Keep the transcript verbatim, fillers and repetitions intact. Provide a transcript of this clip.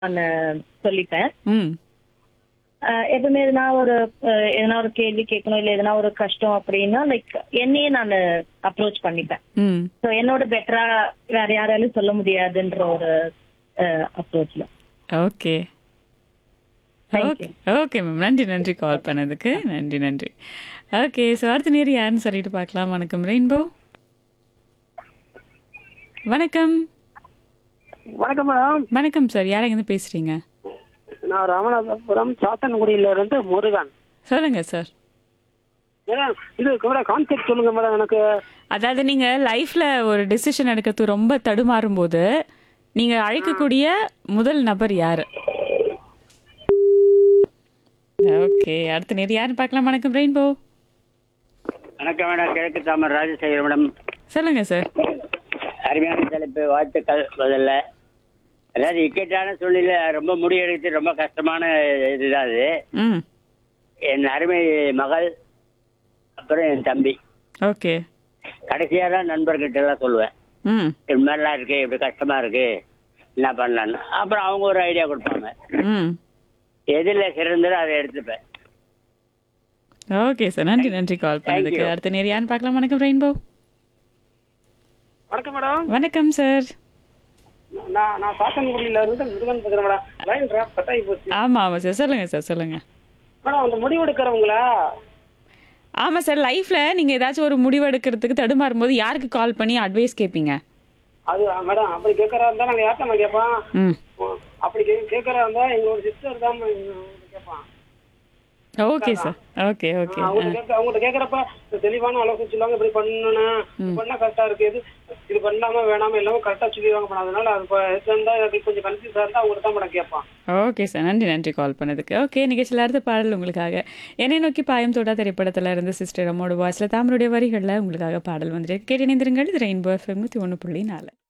நானு சொல்லிப்பேன். ம். அ எப்பவுமே எதுனா ஒரு அ எதனா ஒரு கேள்வி கேட்கணும், இல்ல எதனா ஒரு கஷ்டம் அப்படின்னா, லைக் என்னையே நானு அப்ரோச் பண்ணிப்பேன். ம். ஸோ என்னோட பெட்டரா வேற யாராலும் சொல்ல முடியாதுன்ற ஒரு அ அப்ரோச்ல. Okay. Thank okay. You. Okay ma'am. நன்றி, நன்றி கால் பண்ணதுக்கு. நன்றி, நன்றி. ஓகே. ஸோ அடுத்த நேரம் யாருன்னு சொல்லிட்டு பார்க்கலாம். வணக்கம் ரெயின்போ. வணக்கம். வணக்கம் மேடம். வணக்கம் சார். யார் எங்கேருந்து பேசுறீங்க? நான் ராமநாதபுரம் சாத்தன்குடியில இருந்து முருகன். சொல்லுங்க சார். மேடம் இது கூட கான்செப்ட் சொல்லுங்க மேடம் எனக்கு. அதாவது நீங்க லைஃப்ல ஒரு டிசிஷன் எடுக்கிறது ரொம்ப தடுமாறும் போது நீங்க அழைக்கக்கூடிய முதல் நபர் யாரு? ஓகே. அடுத்த நேரம் யாருன்னு பார்க்கலாம். வணக்கம் ரெயின்போ. வணக்கம் மேடம். கிழக்கு தாமர் ராஜசேகர் மேடம். சொல்லுங்க சார். அருமையான தலைப்பு, வாழ்த்துக்கள். முதல்ல அதாவது இக்கட்டான சூழ்நிலை ரொம்ப முடிவெடுத்து ரொம்ப கஷ்டமான இதுதான் அது. ம். என் அருமை மகள், அப்புறம் என் தம்பி. ஓகே. கடைசியாக தான் நண்பர்கிட்ட எல்லாம் சொல்லுவேன், ம். இது மாதிரிலாம் இருக்கு, இப்படி கஷ்டமா இருக்கு, என்ன பண்ணலான்னு. அப்புறம் அவங்க ஒரு ஐடியா கொடுப்பாங்க. ம். எதில் சிறந்ததோ அதை எடுத்துப்பேன். Okay sir. நன்றி, நன்றி கால் பண்ணதுக்கு. you. அடுத்த நேரம் யாருன்னு பார்க்கலாம். வணக்கம் ரெயின்போ. வணக்கம் மேடம். வணக்கம் சார். நான் நான் சாத்தன்குடியில இருந்து முருகன் பேசுறேன் மேடம். லைன் டிராப் கட் ஆகி போச்சு. ஆமா ஆமா சார். சொல்லுங்க சார். சொல்லுங்க. மேடம் அந்த முடிவு எடுக்கிறவங்களா? ஆமா சார். லைஃப்ல நீங்க ஏதாச்சும் ஒரு முடிவு எடுக்கிறதுக்கு தடுமாறும் போது யாருக்கு கால் பண்ணி அட்வைஸ் கேட்பீங்க? அது மேடம் அப்படி கேட்கறா இருந்தா நாங்க யார்கிட்ட கேட்போம். ம். அப்படி கே- கேட்கறா இருந்தா எங்களோட சிஸ்டர் தான் கேட்பான். Okay sir. Okay okay. அவங்க கேட்க அவங்ககிட்ட கேட்கறப்ப தெளிவான ஆலோசனை சொல்லுவாங்க. இப்படி பண்ணணும், இது பண்ணா கரெக்டா இருக்கு, இது இது பண்ணாம வேணாம எல்லாமே கரெக்டா சொல்லிடுவாங்க மேடம். அதனால அது இப்ப இருந்தா அது கொஞ்சம் கன்ஃபியூஸா இருந்தா அவங்ககிட்ட தான் மேடம் கேட்பான். Okay sir. நன்றி, நன்றி கால் பண்ணதுக்கு. ஓகே. நிகழ்ச்சியில் அடுத்த பாடல் உங்களுக்காக என்னை நோக்கி பாயம் தோடா திரைப்படத்தில் இருந்து சிஸ்டர் அம்மோட வாய்ஸில் தாமருடைய வரிகளில் உங்களுக்காக பாடல் வந்துட்டு கேட்டு இணைந்திருங்கள். இது ரெயின்போ எஃப்எம் நூற்றி ஒன்று புள்ளி நாலு.